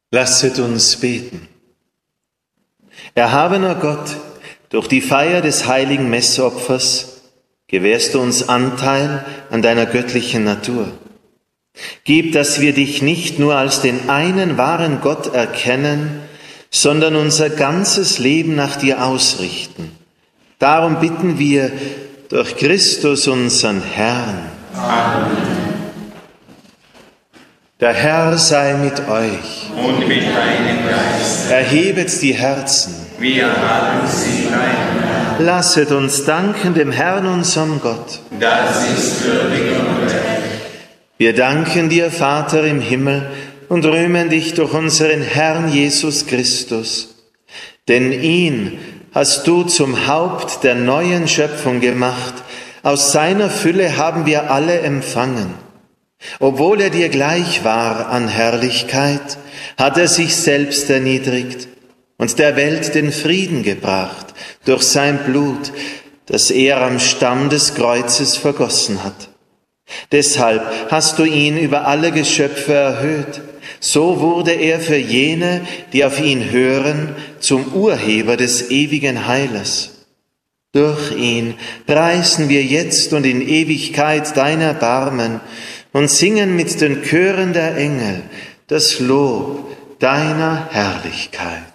Lasset uns beten. Erhabener Gott, durch die Feier des heiligen Messopfers gewährst du uns Anteil an deiner göttlichen Natur. Gib, dass wir dich nicht nur als den einen wahren Gott erkennen, sondern unser ganzes Leben nach dir ausrichten. Darum bitten wir durch Christus, unseren Herrn. Amen. Der Herr sei mit euch. Und mit deinem Geist. Erhebet die Herzen. Wir haben sie deinem Herrn. Lasset uns danken dem Herrn, unserem Gott. Das ist würdig und recht. Wir danken dir, Vater im Himmel, und rühmen dich durch unseren Herrn Jesus Christus. Denn ihn hast du zum Haupt der neuen Schöpfung gemacht. Aus seiner Fülle haben wir alle empfangen. Obwohl er dir gleich war an Herrlichkeit, hat er sich selbst erniedrigt und der Welt den Frieden gebracht durch sein Blut, das er am Stamm des Kreuzes vergossen hat. Deshalb hast du ihn über alle Geschöpfe erhöht. So wurde er für jene, die auf ihn hören, zum Urheber des ewigen Heiles. Durch ihn preisen wir jetzt und in Ewigkeit dein Erbarmen und singen mit den Chören der Engel das Lob deiner Herrlichkeit.